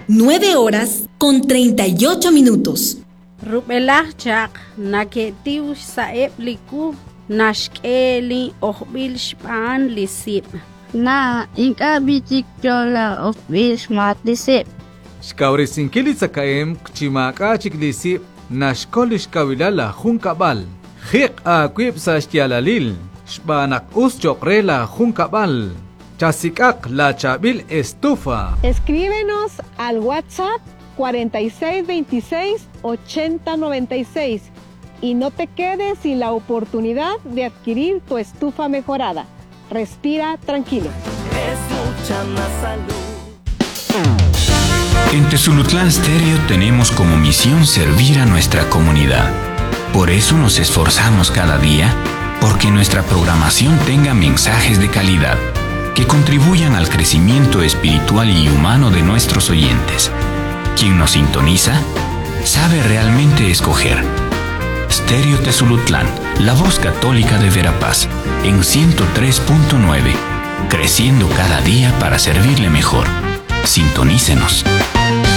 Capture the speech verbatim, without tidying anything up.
nueve horas con treinta y ocho minutos. Rubelachak naketiu saeb liku nashkeli ohbil shpan lisip. Na inka bitik jola ohbil shmat lisip. Shkaurisinkili sakaem kchimaka chiklisip nashkolish kawilala junkabal. Hik a kwip sa shtialalil. Shbanak us chokrela junkabal. Chasikak la chabil estufa. Escríbenos al WhatsApp cuarenta y seis veintiséis ochenta noventa y seis y no te quedes sin la oportunidad de adquirir tu estufa mejorada. Respira tranquilo. Es mucha más salud. En Tezulutlán Stereo tenemos como misión servir a nuestra comunidad. Por eso nos esforzamos cada día porque nuestra programación tenga mensajes de calidad que contribuyan al crecimiento espiritual y humano de nuestros oyentes. Quien nos sintoniza sabe realmente escoger. Stereo Tezulutlán, la voz católica de Verapaz, en ciento tres punto nueve, creciendo cada día para servirle mejor. Sintonícenos.